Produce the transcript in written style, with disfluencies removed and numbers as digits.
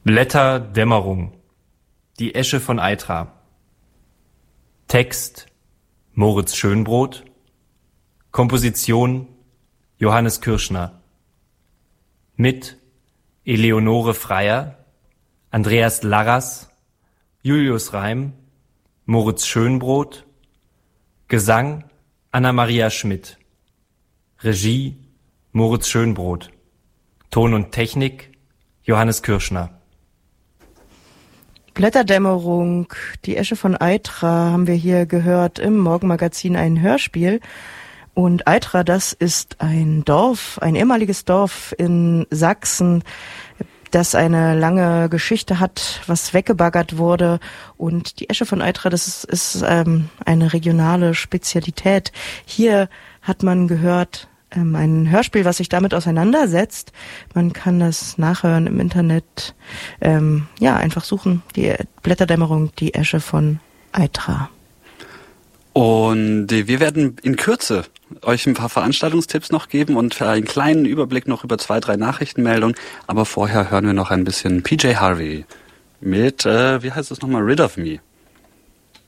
Blätterdämmerung. Die Esche von Eitra. Text Moritz Schönbrot. Komposition Johannes Kirschner. Mit Eleonore Freier, Andreas Larras, Julius Reim, Moritz Schönbrot. Gesang Anna-Maria Schmidt. Regie Moritz Schönbrot. Ton und Technik Johannes Kirschner. Blätterdämmerung, die Esche von Eitra haben wir hier gehört im Morgenmagazin, ein Hörspiel. Und Eitra, das ist ein Dorf, ein ehemaliges Dorf in Sachsen, das eine lange Geschichte hat, was weggebaggert wurde. Und die Esche von Eitra, das ist eine regionale Spezialität. Hier hat man gehört, ein Hörspiel, was sich damit auseinandersetzt. Man kann das nachhören im Internet. Einfach suchen. Die Blätterdämmerung, die Esche von Eitra. Und wir werden in Kürze euch ein paar Veranstaltungstipps noch geben und einen kleinen Überblick noch über 2, 3 Nachrichtenmeldungen. Aber vorher hören wir noch ein bisschen PJ Harvey mit, wie heißt es nochmal, Rid of Me.